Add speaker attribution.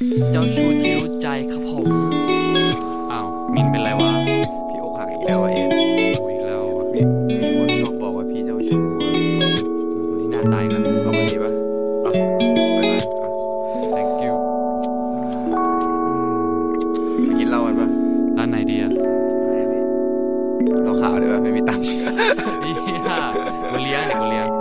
Speaker 1: เจ้าชู้ที่รู้ใจครับผมอ้าวมินเป็นไรวะ
Speaker 2: พี่อกหักอีกแล้วเอ็ด
Speaker 1: โอ้ยแล้ว
Speaker 2: มีคนชอบบอกว่าพี่เจ้าชู้
Speaker 1: วันนี้หน้าตายกัน
Speaker 2: เอาไปดีปะเอาไปเลย
Speaker 1: thank you
Speaker 2: ไปกินเหล้ากันปะ
Speaker 1: ร้านไหนดีอะ
Speaker 2: เราขาวดีปะไม่มีตังค์
Speaker 1: นี่ฮะกูเลี้ยง